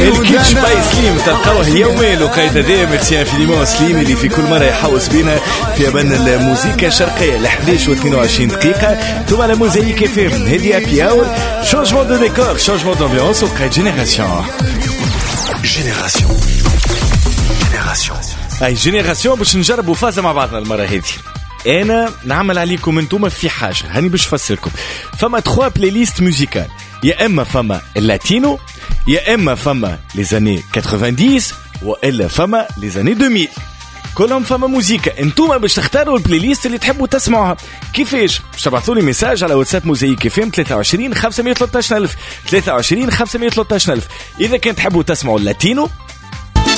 الكيتش باي سليم تلقاوه اليومين لقيت هذه. ميرسي انفينيمون سليم اللي في كل مره يحوس بينا في بان الموسيقى الشرقيه ل 11:22 دقيقه. ثم على موزايك اف ام هدي ابي اور شونجمون دو ديكور شونجمون دامبيونس وقعت جينيراسيون اي جينيراسيون باش نجربوا فازه مع بعضنا المره هذه. انا نعمل عليكم انتم في حاجه هاني باش نفسركم. فما 3 بلاي ليست موسيقال، يا اما فما اللاتينو، يا اما فما لي زاني 90 والا فما لي زاني 2000. كلهم فما موسيقى. انتم باش تختاروا البلاي ليست اللي تحبوا تسمعوها. كيفاش؟ باش تبعثوا لي ميساج على واتساب موزايك اف ام 23 513 23 513 ألف. اذا كنت تحبوا تسمعوا اللاتينو